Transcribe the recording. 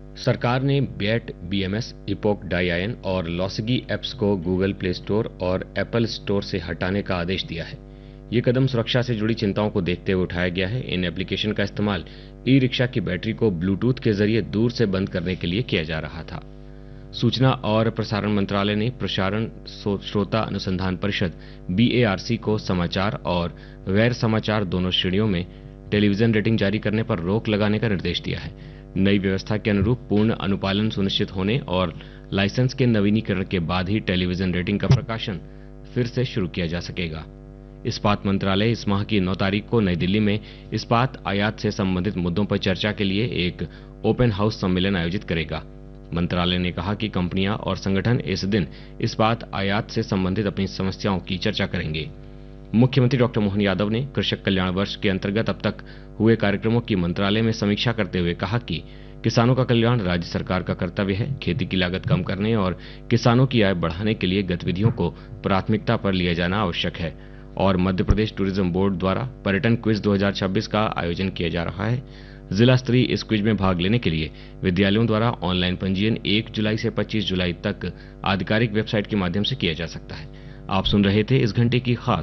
सरकार ने बेट BMS, epoch die और लॉसिगी ऐप्स को गूगल प्ले स्टोर और एप्पल स्टोर से हटाने का आदेश दिया है। ये कदम सुरक्षा से जुड़ी चिंताओं को देखते हुए उठाया गया है। इन एप्लीकेशन का इस्तेमाल ई रिक्शा की बैटरी को ब्लूटूथ के जरिए दूर से बंद करने के लिए किया जा रहा था। सूचना और प्रसारण मंत्रालय ने प्रसारण श्रोता अनुसंधान परिषद बीएआरसी को समाचार और गैर समाचार दोनों श्रेणियों में टेलीविजन रेटिंग जारी करने पर रोक लगाने का निर्देश दिया है। नई व्यवस्था के अनुरूप पूर्ण अनुपालन सुनिश्चित होने और लाइसेंस के नवीनीकरण के बाद ही टेलीविजन रेटिंग का प्रकाशन फिर से शुरू किया जा सकेगा। इस्पात मंत्रालय इस माह की 9 तारीख को नई दिल्ली में इस्पात आयात से संबंधित मुद्दों पर चर्चा के लिए एक ओपन हाउस सम्मेलन आयोजित करेगा। मंत्रालय ने कहा कि कंपनियां और संगठन इस दिन इस्पात आयात से संबंधित अपनी समस्याओं की चर्चा करेंगे। मुख्यमंत्री डॉक्टर मोहन यादव ने कृषक कल्याण वर्ष के अंतर्गत अब तक हुए कार्यक्रमों की मंत्रालय में समीक्षा करते हुए कहा कि किसानों का कल्याण राज्य सरकार का कर्तव्य है। खेती की लागत कम करने और किसानों की आय बढ़ाने के लिए गतिविधियों को प्राथमिकता पर लिया जाना आवश्यक है और मध्य प्रदेश टूरिज्म बोर्ड द्वारा पर्यटन क्विज 2026 का आयोजन किया जा रहा है। जिला स्तरीय इस क्विज में भाग लेने के लिए विद्यालयों द्वारा ऑनलाइन पंजीयन 1 जुलाई से 25 जुलाई तक आधिकारिक वेबसाइट के माध्यम से किया जा सकता है। आप सुन रहे थे इस घंटे की खास